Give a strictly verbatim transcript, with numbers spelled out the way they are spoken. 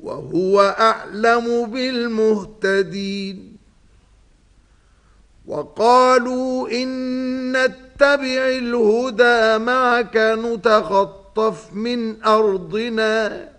وهو أعلم بالمهتدين وقالوا إن نتبع الهدى معك نتخطف من أرضنا